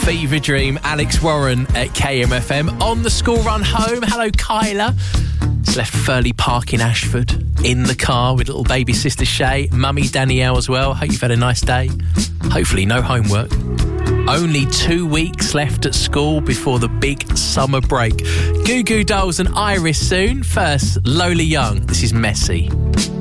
Fever Dream, Alex Warren at KMFM. On the school run home, hello Kyla. It's left Furley Park in Ashford, in the car with little baby sister Shay, mummy Danielle as well. Hope you've had a nice day. Hopefully no homework. Only 2 weeks left at school before the big summer break. Goo Goo Dolls and Iris soon. First, Lola Young. This is Messy.